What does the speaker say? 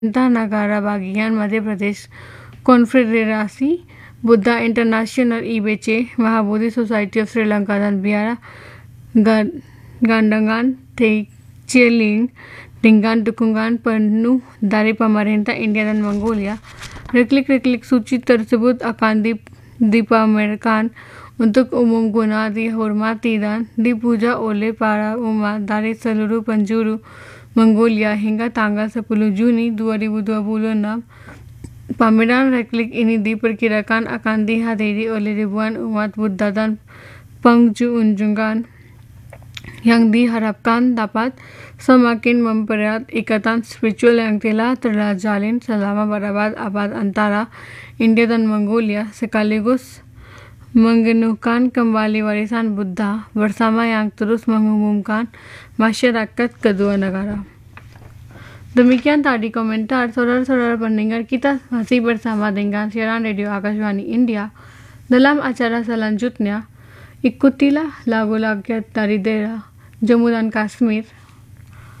जनता नगारा बागियान मध्य प्रदेश कॉन्फेडरेसी बुद्धा इंटरनेशनल इबेचे Mahabodhi society of Sri Lanka dan biara gandangan Ciling dengan dukungan penuh dari pemerintah India dan Mongolia. Replik-replik suci tersebut akan dipamerkan untuk umum guna dihormati dan dipuja oleh para umat dari seluruh penjuru Mongolia hingga tanggal 10 Juni 2026. Pameran replik ini diperkirakan akan dihadiri oleh ribuan umat Buddha dan pengunjung yang diharapkan dapat semakin mempererat ikatan spiritual yang telah terjalin selama berabad-abad antara India dan Mongolia, sekaligus menggenuhkan kembali warisan Buddha bersama yang terus mengumumkan masyarakat kedua negara. Demikian tadi komentar saudara-saudara pendengar, kita masih bersama dengan siaran radio Akashvani India. Dalam acara selanjutnya, ikutilah lagu-lagu dari daerah Jammu dan Kashmir